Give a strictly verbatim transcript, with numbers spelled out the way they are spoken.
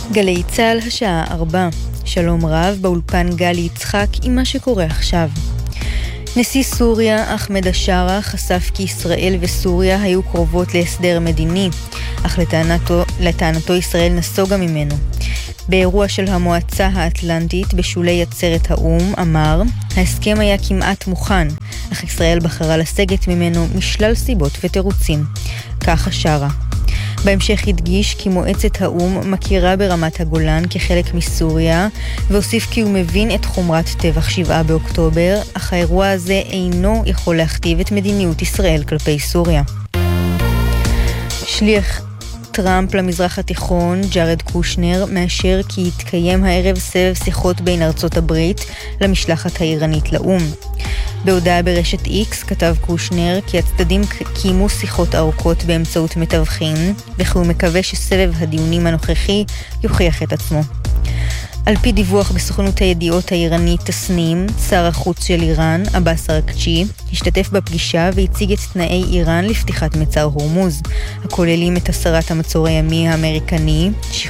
גלי צהל השעה ארבע. שלום רב, באולפן גלי יצחק עם מה שקורה עכשיו. נשיא סוריה אחמד א-שארה חשף כי ישראל וסוריה היו קרובות להסדר מדיני, אך לטענתו, לטענתו ישראל נסוגה ממנו. באירוע של המועצה האטלנטית בשולי עצרת האום אמר, ההסכם היה כמעט מוכן, אך ישראל בחרה לסגת ממנו משלל סיבות ותירוצים. כך א-שארה. בהמשך הדגיש כי מועצת האום מכירה ברמת הגולן כחלק מסוריה, והוסיף כי הוא מבין את חומרת טבח שבעה באוקטובר, אך האירוע הזה אינו יכול להכתיב את מדיניות ישראל כלפי סוריה. שליח טראמפ למזרח התיכון, ג'ארד קושנר, מאשר כי יתקיים הערב סבב שיחות בין ארצות הברית למשלחת האיראנית לאום. בהודעה ברשת איקס כתב קושנר כי הצדדים קיימו שיחות ארוכות באמצעות מתווכים, וכי הוא מקווה שסבב הדיונים הנוכחי יוכיח את עצמו. על פי דיווח בסוכנות הידיעות האיראנית תסנים, שר החוץ של איראן, עבאס אראקצ'י, השתתף בפגישה והציג את תנאי איראן לפתיחת מצר הורמוז, הכוללים את הסרת המצור הימי האמריקני,